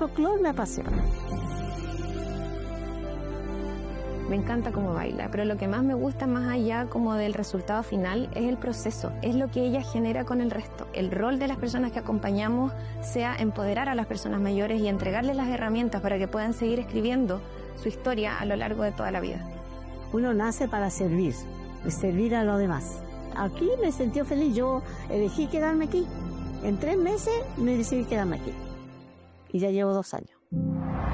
folclore me apasiona. Me encanta cómo baila, pero lo que más me gusta, más allá como del resultado final, es el proceso, es lo que ella genera con el resto. El rol de las personas que acompañamos sea empoderar a las personas mayores y entregarles las herramientas para que puedan seguir escribiendo su historia a lo largo de toda la vida. Uno nace para servir a los demás. Aquí me sentí feliz, yo elegí quedarme aquí. En 3 meses me decidí quedarme aquí. Y ya llevo 2 años.